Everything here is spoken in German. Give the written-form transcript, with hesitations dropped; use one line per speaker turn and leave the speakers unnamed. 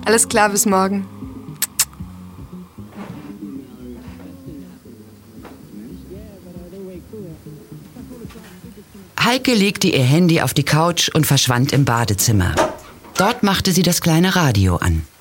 Alles klar, bis morgen.
Heike legte ihr Handy auf die Couch und verschwand im Badezimmer. Dort machte sie das kleine Radio an.